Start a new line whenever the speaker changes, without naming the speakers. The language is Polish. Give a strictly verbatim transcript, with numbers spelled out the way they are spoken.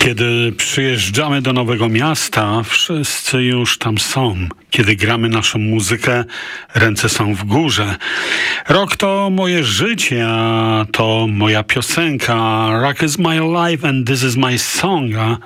Kiedy przyjeżdżamy do nowego miasta, wszyscy już tam są. Kiedy gramy naszą muzykę, ręce są w górze. Rock to moje życie, a to moja piosenka. Rock is my life and this is my song. A